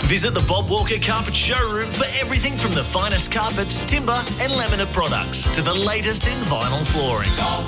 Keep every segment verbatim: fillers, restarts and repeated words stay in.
Visit the Bob Walker Carpet Showroom for everything from the finest carpets, timber and laminate products to the latest in vinyl flooring.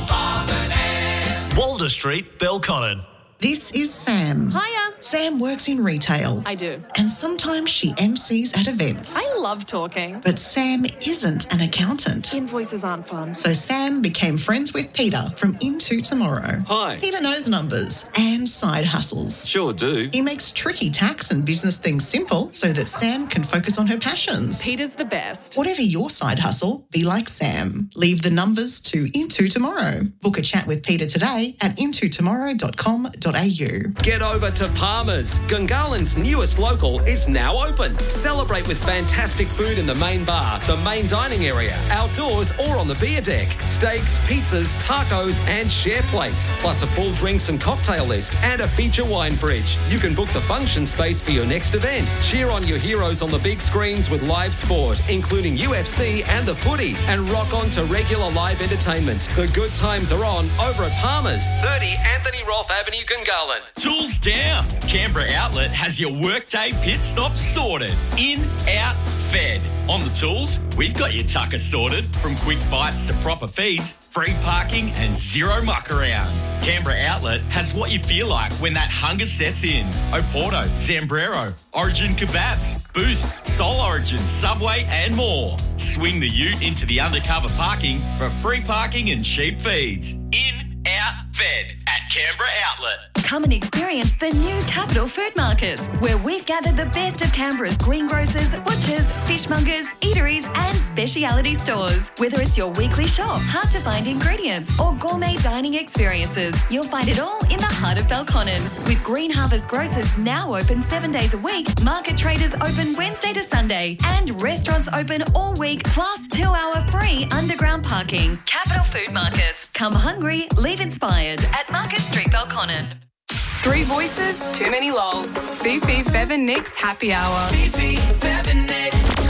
Walder Street, Belconnen. This is Sam. Hiya. Sam works in retail. I do. And sometimes she M Cs at events. I love talking. But Sam isn't an accountant. Invoices aren't fun. So Sam became friends with Peter from Into Tomorrow. Hi. Peter knows numbers and side hustles. Sure do. He makes tricky tax and business things simple so that Sam can focus on her passions. Peter's the best. Whatever your side hustle, be like Sam. Leave the numbers to Into Tomorrow. Book a chat with Peter today at into tomorrow dot com dot a u. Get over to Palmer's. Gungahlin's newest local is now open. Celebrate with fantastic food in the main bar, the main dining area, outdoors or on the beer deck. Steaks, pizzas, tacos and share plates. Plus a full drinks and cocktail list and a feature wine fridge. You can book the function space for your next event. Cheer on your heroes on the big screens with live sport, including U F C and the footy, and rock on to regular live entertainment. The good times are on over at Palmer's, thirty Anthony Roth Avenue, Gungahlin. Tools down. Canberra Outlet has your workday pit stop sorted. In, out, fed. On the tools, we've got your tucker sorted, from quick bites to proper feeds, free parking and zero muck around. Canberra Outlet has what you feel like when that hunger sets in. Oporto, Zambrero, Origin Kebabs, Boost, Soul Origin, Subway and more. Swing the ute into the undercover parking for free parking and cheap feeds. In, out, fed at Canberra Outlet. Come and experience the new Capital Food Market, where we've gathered the best of Canberra's greengrocers, butchers, fishmongers, eateries and speciality stores. Whether it's your weekly shop, hard-to-find ingredients or gourmet dining experiences, you'll find it all in the heart of Belconnen. With Green Harvest Grocers now open seven days a week, market traders open Wednesday to Sunday and restaurants open all week, plus two-hour free underground parking. Capital Food Markets. Come hungry, leave inspired at Market Street, Belconnen. Three voices, too many lols. Fifi, Fev and Nick's happy hour. Fifi, Fev and Nick.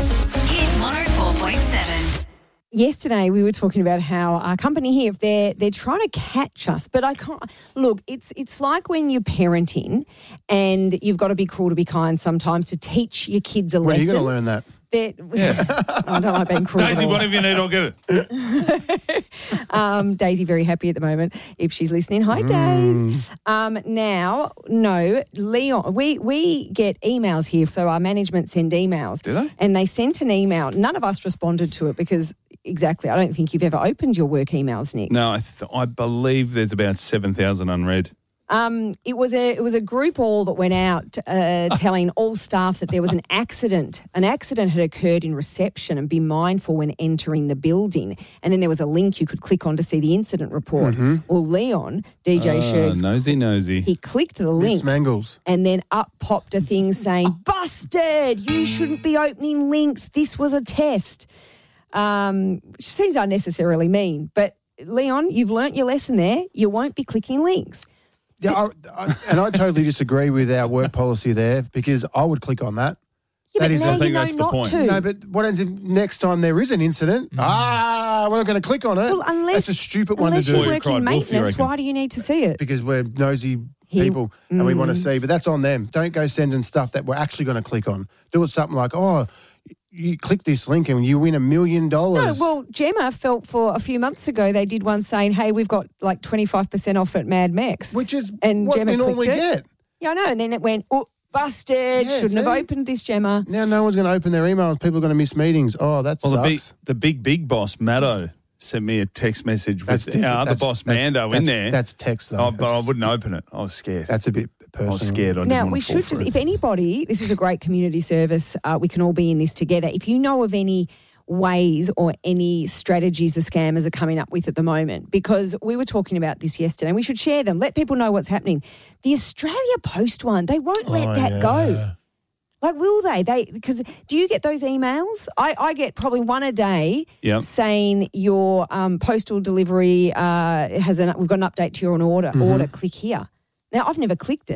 Hit one oh four point seven. Yesterday we were talking about how our company here, they're they're trying to catch us, but I can't. Look, it's it's like when you're parenting and you've got to be cruel to be kind sometimes to teach your kids a Where lesson. are you going to learn that? Yeah. I don't like being cruel. Daisy, whatever you need, I'll get it. um, Daisy, very happy at the moment if she's listening. Hi, Mm. Daisy. Um, now, no, Leon, we, we get emails here, so our management send emails. Do they? And they sent an email. None of us responded to it because, exactly, I don't think you've ever opened your work emails, Nick. No, I, th- I believe there's about seven thousand unread. Um, it was a it was a group all that went out uh, telling all staff that there was an accident. An accident had occurred in reception and be mindful when entering the building. And then there was a link you could click on to see the incident report. Mm-hmm. Well, Leon, D J Oh, Shergs, nosy, nosy. he clicked the link. Miss Mangles. And then up popped a thing saying, busted, you shouldn't be opening links. This was a test. Um, which seems unnecessarily mean. But, Leon, you've learnt your lesson there. You won't be clicking links. Yeah, I, I, and I totally disagree with our work policy there because I would click on that. Yeah, that but is, now I you think know that's the not point. to. No, but what happens if next time there is an incident? Mm. Ah, we're not going to click on it. Well, unless, that's a stupid one to unless do. you're working maintenance, why do you need to see it? Because we're nosy He- people and we want to Mm. see, but that's on them. Don't go sending stuff that we're actually going to click on. Do it something like, oh, you click this link and you win a million No, dollars. well, Gemma felt for a few months ago they did one saying, hey, we've got like twenty-five percent off at Mad Max. Which is and what Gemma we normally clicked it. get. Yeah, I know. And then it went, oh, busted. Yeah, Shouldn't have see? opened this, Gemma. Now no one's going to open their emails. People are going to miss meetings. Oh, that Well, the big, sucks. the big, big boss, Maddo, sent me a text message with That's the different. other That's- boss, that's- Mando, in that's- there. that's text, though. Oh, but I That's- wouldn't open it. I was scared. That's a bit personal. I was scared. I didn't Now, want we to fall should for just, it. if anybody, this is a great community service, uh, we can all be in this together. If you know of any ways or any strategies the scammers are coming up with at the moment, because we were talking about this yesterday, and we should share them. Let people know what's happening. The Australia Post one, they won't let Oh, that yeah. go. Like, will they? They because do you get those emails? I, I get probably one a day Yep. saying your um, postal delivery uh, has an we've got an update to your order. Mm-hmm. Order, click here. Now I've never clicked it.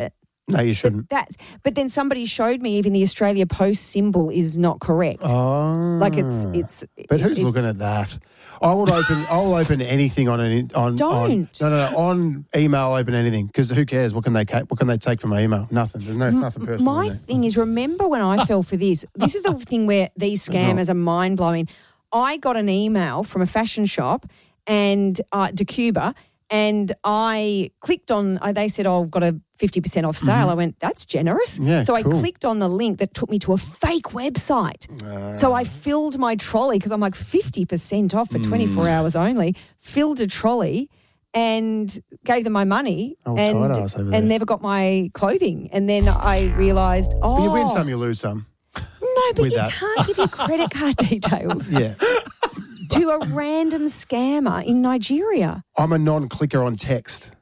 No, you shouldn't. But that's but then somebody showed me even the Australia Post symbol is not correct. Oh, Like it's it's. But who's it's, looking at that? I would open. I'll open anything on an on. Don't. On, no, no, no. On email, I'll open anything because who cares? What can they? What can they take from my email? Nothing. There's no nothing personal. My in there. thing is, remember when I fell for this? This is the thing where these scammers are mind blowing. I got an email from a fashion shop and uh, DeCuba, and I clicked on. Uh, they said, "Oh, I've got a fifty percent off sale." Mm-hmm. I went, "That's generous." Yeah, so I cool. clicked on the link that took me to a fake website. Uh, so I filled my trolley because I'm like fifty percent off for Mm. twenty-four hours only. Filled a trolley. And gave them my money Oh, and, tight ass over there. and never got my clothing. And then I realised, oh. But you win some, you lose some. No, but with you that. can't give your credit card details Yeah. to a random scammer in Nigeria. I'm a non-clicker on text.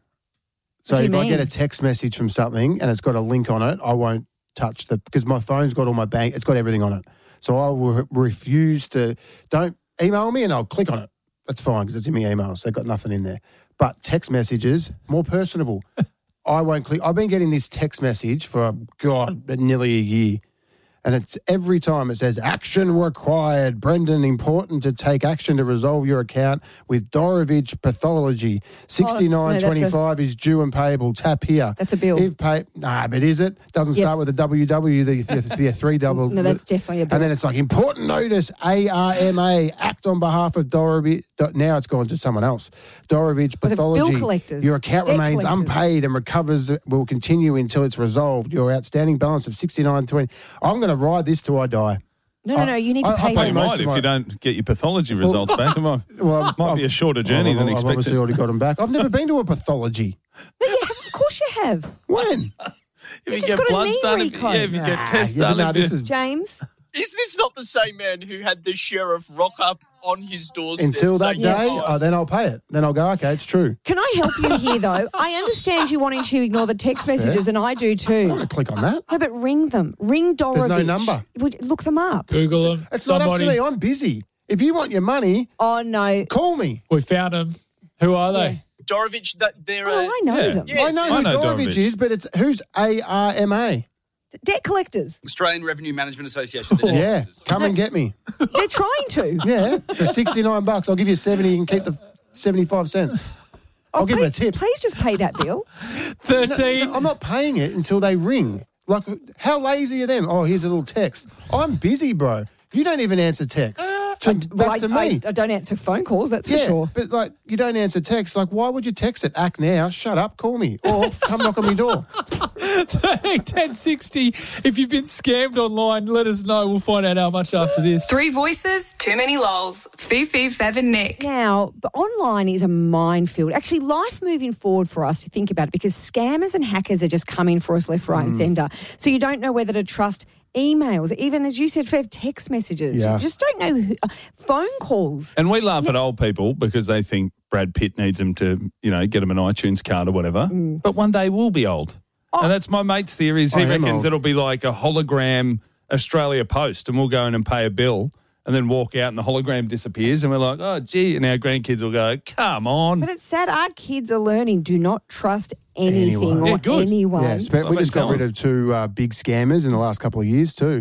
So What do if you I get a mean? text message from something and it's got a link on it, I won't touch the because my phone's got all my bank. It's got everything on it. So I will re- refuse to. Don't email me and I'll click on it. That's fine because it's in my emails. They've got nothing in there. But text messages, more personable. I won't click. I've been getting this text message for, God, nearly a year. And it's every time it says, action required. Brendan, important to take action to resolve your account with Dorovich Pathology. sixty-nine twenty-five is due and payable. Tap here. That's a bill. If pay, nah, but is it? Doesn't Yep. start with a W W, the, the, the three double. No, that's definitely a bill. And then it's like, important notice, A R M A, act on behalf of Dorovich. Now it's gone to someone else. Dorovich Or the bill Pathology. collectors, Your account debt remains collectors. unpaid and recovers will continue until it's resolved. Your outstanding balance of sixty-nine twenty. I'm going to ride this till I die. No, no, no, you need to I- I pay pay Well, them. you most might of if my- you don't get your pathology results back. It might, Well, might be a shorter journey I've, than I've expected. obviously already got them back. I've never been to a pathology. No, you have, of course you have. When? If You just got a bloods knee done, if, recon. yeah, if you get Ah, tests yeah, done, no, if this you- is James? Is this not the same man who had the sheriff rock up on his doorstep? until that saying, day. "Oh, Oh, then I'll pay it. Then I'll go. Okay, it's true. Can I help you here, though? I understand you wanting to ignore the text messages, and I do I'm too. going to click on that. No, but ring them. Ring Dorovich. no number. Would- Look them up. Google them. It's not up to me. I'm busy. If you want your money, Oh, no. call me. We found them. Who are they? Dorovich, that they're Oh, a I know Yeah. them. Yeah. I know I who know Dorovich Dorovich. is, but it's who's A R M A. Debt collectors. Australian Revenue Management Association. the debt Yeah, collectors. come and get me. They're trying to. Yeah, for sixty-nine bucks. I'll give you seventy. You can keep the seventy-five cents. Oh, I'll give them a please, tip. Please just pay that bill. No, thirteen. no, I'm not paying it until they ring. Like, how lazy are them? Oh, here's a little text. I'm busy, bro. You don't even answer texts. To, back Well, I, to me. I, I don't answer phone calls, that's yeah, for sure. but like, you don't answer texts. Like, why would you text it? Act now. Shut up. Call me. Or come knock on my door. thirteen ten sixty. If you've been scammed online, let us know. We'll find out how much after this. Three voices, too many lols. Fifi, Fev and Nick. Now, the online is a minefield. Actually, life moving forward for us, to think about it, because scammers and hackers are just coming for us left, right, and centre. So you don't know whether to trust emails, even as you said, Fev, text messages. Yeah. You just don't know who, uh, phone calls. And we laugh at old people because they think Brad Pitt needs them to, you know, get them an iTunes card or whatever. Mm. But one day we'll be old. Oh. And that's my mate's theory. Is he I am reckons old. it'll be like a hologram Australia Post, and we'll go in and pay a bill and then walk out and the hologram disappears and we're like, oh, gee, and our grandkids will go, come on. But it's sad. Our kids are learning, do not trust anything Anyone. or Yeah, good. anyone. Yeah, spe- we I've just been got rid telling. of two uh, big scammers in the last couple of years too.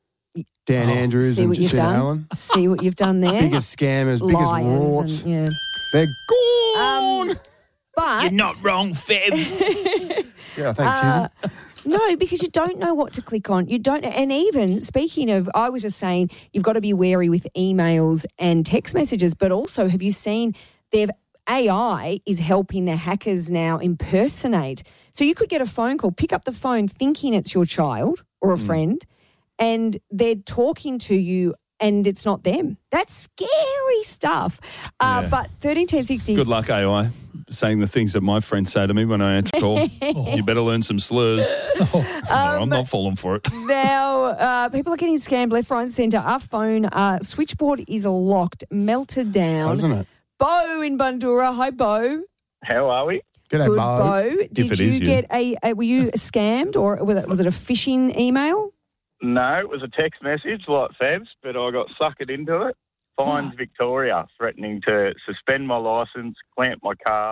Dan Oh, Andrews See and what you've Jacinta done? Allen. See what you've done there? Biggest scammers, biggest Liars rorts. and- yeah. They're gone. Um, but wrong, Feb. yeah, thanks, Uh, Susan. no, because you don't know what to click on. You don't, and even speaking of, I was just saying, you've got to be wary with emails and text messages. But also, have you seen their A I is helping the hackers now impersonate? So you could get a phone call, pick up the phone, thinking it's your child or a friend, and they're talking to you, and it's not them. That's scary stuff. Uh, Yeah. But thirteen ten sixty. Good luck, A I, saying the things that my friends say to me when I answer call. You better learn some slurs. No, I'm not falling for it. Now, uh, people are getting scammed left, right, and centre. Our phone uh, switchboard is locked, melted down. Isn't it? Bo in Bundoora. Hi, Bo. How are we? G'day, Good, Bo. Bo. Did it you is you. get a, a? Were you scammed, or was it, was it a phishing email? No, it was a text message like Fab's, but I got suckered into it. Fines Victoria threatening to suspend my licence, clamp my car,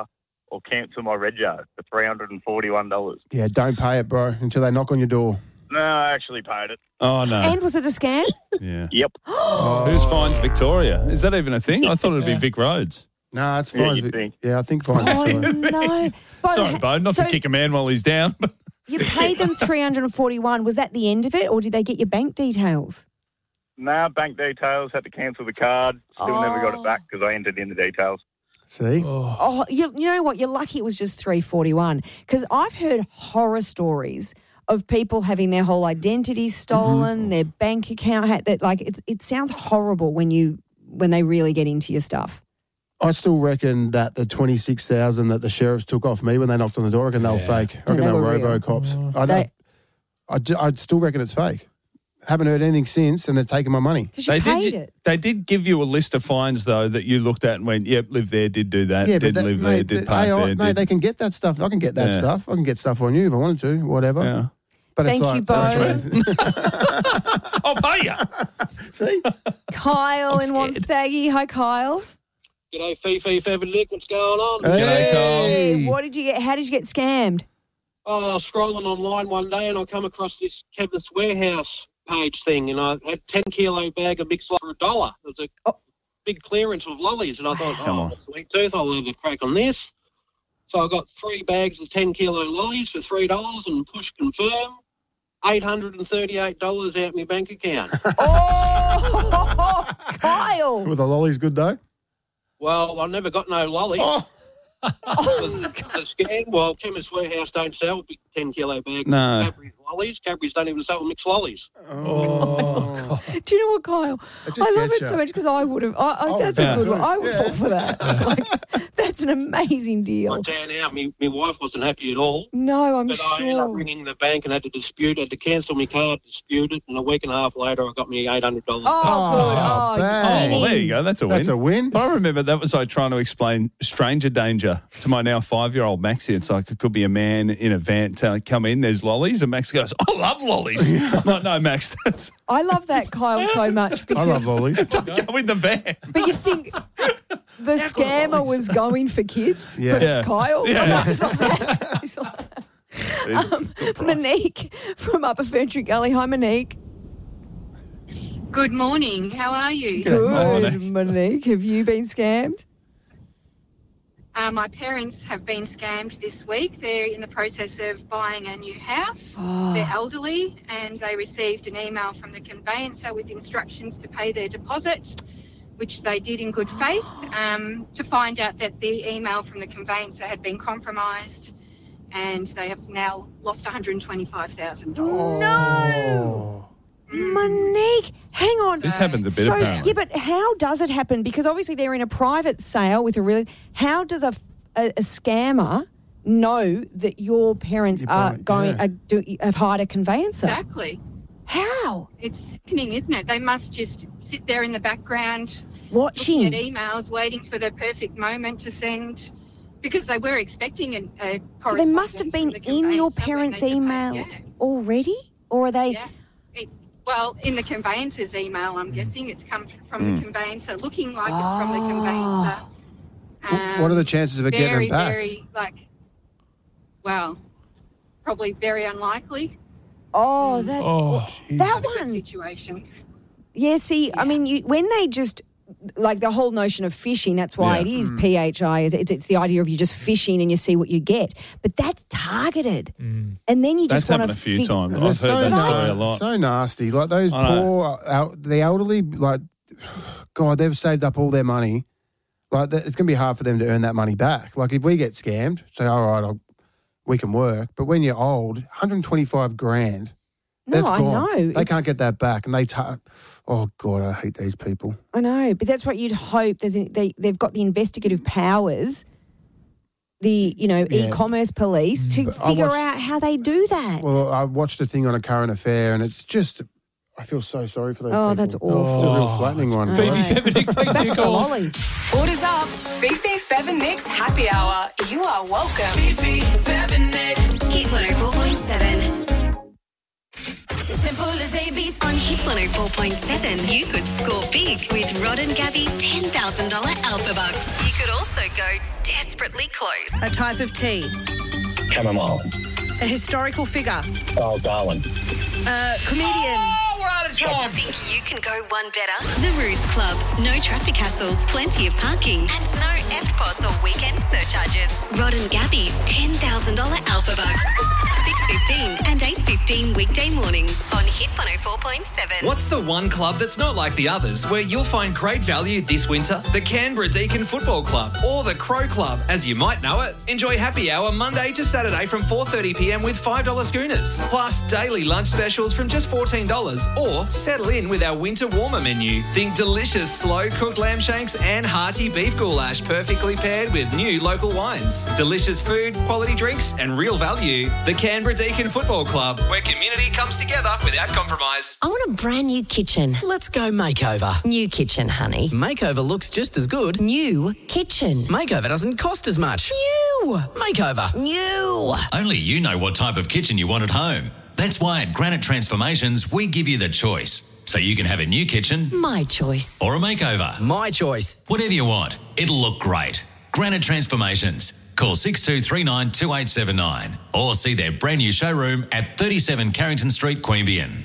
or cancel my rego for three hundred forty-one dollars. Yeah, don't pay it, bro, until they knock on your door. No, I actually paid it. Oh, no. And was it a scam? Yeah. Yep. Oh. Who's fines Victoria? Is that even a thing? I thought it would be Vic Roads. No, it's Yeah, fine. you'd think. Yeah, I think fine. Oh, no. Bo, Sorry, Bo, not so to kick a man while he's down. But you paid them three hundred forty-one. Was that the end of it, or did they get your bank details? Nah, bank details, had to cancel the card. Still never got it back because I entered in the details. See? Oh, you, you know what? You're lucky it was just three forty-one, because I've heard horror stories of people having their whole identity stolen, Mm-hmm. their bank account had that. Like it, it sounds horrible when you when they really get into your stuff. I still reckon that the twenty-six thousand that the sheriffs took off me when they knocked on the door, I reckon they were fake. I reckon they they were were real. robo-cops. I They- don't, I, ju- I still reckon it's fake. Haven't heard anything since, and they're taking my money. Because you they paid did. it. They did give you a list of fines though that you looked at and went, "Yep, live there, did do that, Yeah, did but that, live there, mate, did the park A I, there." mate, did. they can get that stuff. I can get that Yeah. stuff. I can get stuff on you if I wanted to, whatever. Yeah. But Thank it's you, like, Bo. that's I'll pay you. See? Kyle I'm in scared. Wonthaggi. Hi, Kyle. G'day, Fifi, Fev and Nick. What's going on? G'day, Carl. Hey, what did you get? How did you get scammed? Oh, I was scrolling online one day and I come across this Chemist Warehouse page thing, and I had a ten kilo bag of mixed lollies for a dollar. It was a Oh. big clearance of lollies, and I thought, Come oh, on. sweet tooth, I'll have a crack on this. So I got three bags of ten kilo lollies for three dollars and push confirm. eight hundred thirty-eight dollars out my bank account. Oh, Kyle. Were the lollies good, though? Well, I never got no lollies. Oh. the, the scam, well, Chemist Warehouse don't sell big ten kilo bags No. of Cadbury's lollies. Cadbury's don't even sell mixed lollies. Oh. Do you know what, Kyle? It just I love gets it so you. much because I would have. I, I, I that's would a do good too. one. I would Yeah. fall for that. Like, that's an amazing I deal. tell you now, my, my wife wasn't happy at all. No, I'm But I ended up sure. ringing the bank and had to dispute, had to cancel my card, dispute it, and a week and a half later I got me eight hundred dollars Oh, back. good. Oh, Oh, bang. Oh, well, there you go. That's a win. That's a win. But I remember that was like trying to explain stranger danger to my now five-year-old Maxie. It's like it could be a man in a van telling, come in, there's lollies. And Max goes, I love lollies. I'm like, no, Max, that's, I love that, Kyle, so much I because. love lollies. don't go in the van. But you think the scammer was going for kids, Yeah. but it's Yeah. Kyle. Yeah. I'm not just like that. He's like- Um, Monique from Upper Ferntree Gully. Hi, Monique. Good morning. How are you? Good morning. Good, Monique. Have you been scammed? Uh, my parents have been scammed this week. They're in the process of buying a new house. Oh. They're elderly and they received an email from the conveyancer with instructions to pay their deposit, which they did in good faith, um, to find out that the email from the conveyancer had been compromised and they have now lost one hundred twenty-five thousand dollars. No! Monique, hang on. This happens a bit, so, apparently. yeah, but how does it happen? Because obviously they're in a private sale with a really. How does a, a, a scammer know that your parents Your are parent- going yeah. are do, have hired a conveyancer? Exactly. How? It's sickening, isn't it? They must just sit there in the background Watching. looking at emails, waiting for the perfect moment to send, because they were expecting a, a So they must have been correspondence from the in your conveyancer when parents' they depart- email Yeah, already? Or are they. yeah. It, well, in the conveyancer's email, I'm guessing it's come from Mm. the conveyancer, looking like it's from the conveyancer. Wh- what are the chances of it getting very, them back? Very, like, well, probably very unlikely. Oh, that's. Oh, that Not a good one. situation. Yeah, see, I mean, you, when they just. Like the whole notion of phishing, that's why Yeah. it is Mm. P H I. Is it's, it's the idea of you just phishing and you see what you get, but that's targeted, and then you That's just want happened to a few times. And I've heard they're that so, story a na- lot. so nasty. Like those I know. poor, el- the elderly, like, God, they've saved up all their money. Like, th- it's going to be hard for them to earn that money back. Like, if we get scammed, say, all right, I'll, we can work. But when you're old, one hundred twenty-five grand, No, that's I gone. know. They It's- can't get that back. And they, ta- oh, God, I hate these people. I know, but that's what you'd hope. There's an, they they've got the investigative powers, the you know Yeah. e-commerce police to But I figure watched- out how they do that. Well, I watched a thing on a current affair, and it's just, I feel so sorry for those Oh, people. that's It's a real awful. flattening one. Phoebe guys. Febenick, thanks for your calls. Orders up. Fifi, Fev and Nick's happy hour. You are welcome. Fifi, Fev and Nick. Hit one oh four point seven. Simple as A B C. On Hit one oh four point seven, you could score big with Rod and Gabby's ten thousand dollars Alpha Bucks. You could also go desperately close. A type of tea. Chamomile. A historical figure. Oh, Darwin. A comedian. Oh, we're out of time. Think you can go one better? The Ruse Club. No traffic hassles, plenty of parking, and no F P O S or weekend surcharges. Rod and Gabby's ten thousand dollars Alpha Bucks. six fifteen and eight fifteen weekday mornings on Hit one oh four point seven. What's the one club that's not like the others where you'll find great value this winter? The Canberra Deakin Football Club or the Crow Club, as you might know it. Enjoy happy hour Monday to Saturday from four thirty p m with five dollars schooners. Plus daily lunch specials from just fourteen dollars, or settle in with our winter warmer menu. Think delicious slow-cooked lamb shanks and hearty beef goulash perfectly paired with new local wines. Delicious food, quality drinks and real value. The Canberra Deakin Football Club, where community comes together without compromise. I want a brand new kitchen. Let's go makeover. New kitchen, honey. Makeover looks just as good. New kitchen. Makeover doesn't cost as much. New makeover. New. Only you know what type of kitchen you want at home. That's why at Granite Transformations, we give you the choice. So you can have a new kitchen. My choice. Or a makeover. My choice. Whatever you want. It'll look great. Granite Transformations. Call six two three nine two eight seven nine or see their brand new showroom at thirty-seven Carrington Street, Queanbeyan.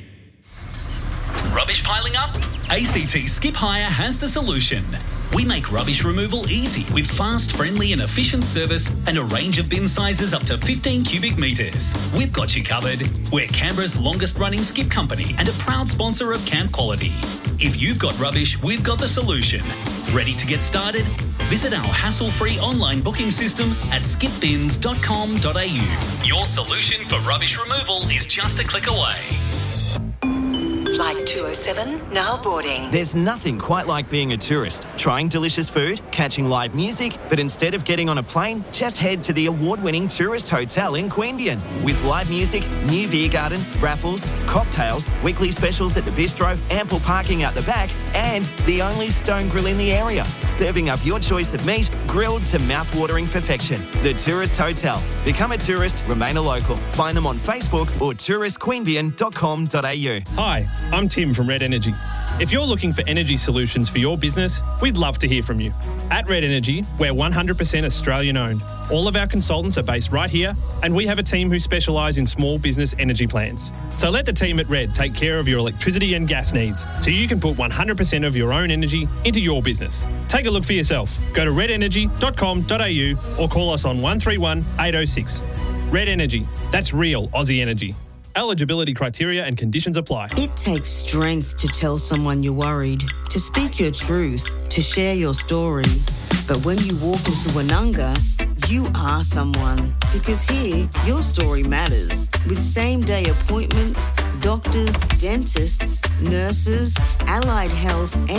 Rubbish piling up? A C T Skip Hire has the solution. We make rubbish removal easy with fast, friendly and efficient service and a range of bin sizes up to fifteen cubic metres. We've got you covered. We're Canberra's longest running skip company and a proud sponsor of Camp Quality. If you've got rubbish, we've got the solution. Ready to get started? Visit our hassle-free online booking system at skip bins dot com dot a u. Your solution for rubbish removal is just a click away. Flight two oh seven, now boarding. There's nothing quite like being a tourist, trying delicious food, catching live music, but instead of getting on a plane, just head to the award-winning Tourist Hotel in Queanbeyan. With live music, new beer garden, raffles, cocktails, weekly specials at the bistro, ample parking out the back, and the only stone grill in the area, serving up your choice of meat, grilled to mouth-watering perfection. The Tourist Hotel. Become a tourist, remain a local. Find them on Facebook or tourist queanbeyan dot com dot a u. Hi, I'm Tim from Red Energy. If you're looking for energy solutions for your business, we'd love to hear from you. At Red Energy, we're one hundred percent Australian owned. All of our consultants are based right here, and we have a team who specialise in small business energy plans. So let the team at Red take care of your electricity and gas needs so you can put one hundred percent of your own energy into your business. Take a look for yourself. Go to red energy dot com dot a u or call us on one three one, eight oh six. Red Energy. That's real Aussie energy. Eligibility criteria and conditions apply. It takes strength to tell someone you're worried, to speak your truth, to share your story. But when you walk into Woononga, you are someone. Because here, your story matters. With same-day appointments, doctors, dentists, nurses, allied health,